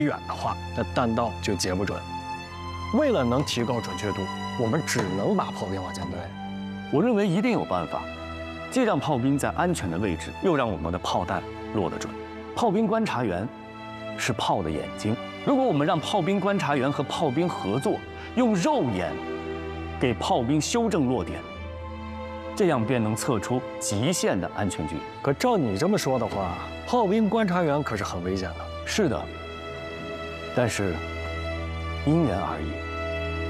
远的话，那弹道就截不准。为了能提高准确度，我们只能把炮兵往前推。 我认为一定有办法，既让炮兵在安全的位置，又让我们的炮弹落得准。炮兵观察员是炮的眼睛，如果我们让炮兵观察员和炮兵合作，用肉眼给炮兵修正落点，这样便能测出极限的安全距离。 可照你这么说的话，炮兵观察员可是很危险的。 是的，但是因人而异。